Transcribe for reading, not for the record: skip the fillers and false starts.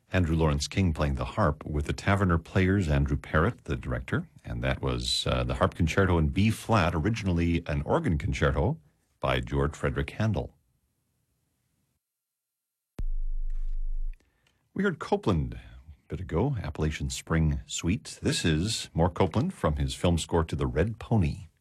Andrew Lawrence King playing the harp with the Taverner Players, Andrew Parrott, the director. And that was the harp concerto in B flat, originally an organ concerto by George Frederick Handel. We heard Copland a bit ago, Appalachian Spring Suite. This is more Copland from his film score to The Red Pony.